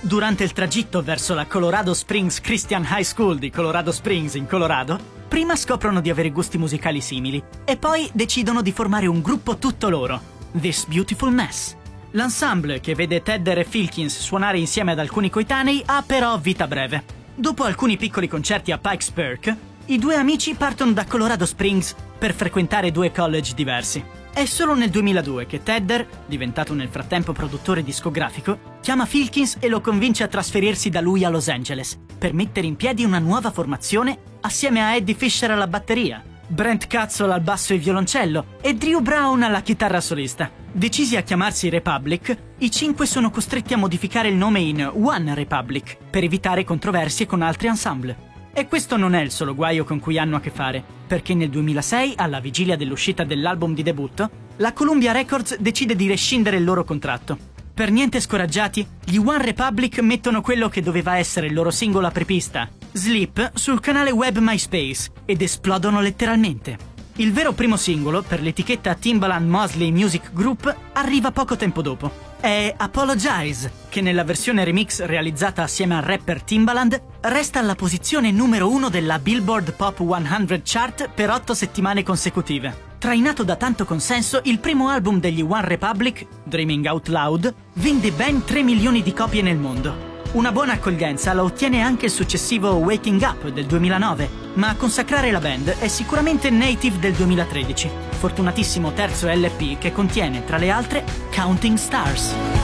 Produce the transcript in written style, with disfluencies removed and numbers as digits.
Durante il tragitto verso la Colorado Springs Christian High School di Colorado Springs in Colorado, prima scoprono di avere gusti musicali simili e poi decidono di formare un gruppo tutto loro, This Beautiful Mess. L'ensemble, che vede Tedder e Filkins suonare insieme ad alcuni coetanei, ha però vita breve. Dopo alcuni piccoli concerti a Pikes Peak, i due amici partono da Colorado Springs per frequentare due college diversi. È solo nel 2002 che Tedder, diventato nel frattempo produttore discografico, chiama Filkins e lo convince a trasferirsi da lui a Los Angeles per mettere in piedi una nuova formazione assieme a Eddie Fisher alla batteria, Brent Cazzol al basso e violoncello e Drew Brown alla chitarra solista. Decisi a chiamarsi Republic, i cinque sono costretti a modificare il nome in One Republic per evitare controversie con altri ensemble. E questo non è il solo guaio con cui hanno a che fare, perché nel 2006, alla vigilia dell'uscita dell'album di debutto, la Columbia Records decide di rescindere il loro contratto. Per niente scoraggiati, gli One Republic mettono quello che doveva essere il loro singolo apripista, Sleep, sul canale web MySpace ed esplodono letteralmente. Il vero primo singolo, per l'etichetta Timbaland Mosley Music Group, arriva poco tempo dopo. È Apologize, che nella versione remix realizzata assieme al rapper Timbaland resta alla posizione numero 1 della Billboard Pop 100 Chart per 8 settimane consecutive. Trainato da tanto consenso, il primo album degli One Republic, Dreaming Out Loud, vende ben 3 milioni di copie nel mondo. Una buona accoglienza la ottiene anche il successivo Waking Up del 2009, ma a consacrare la band è sicuramente Native del 2013, fortunatissimo terzo LP che contiene, tra le altre, Counting Stars.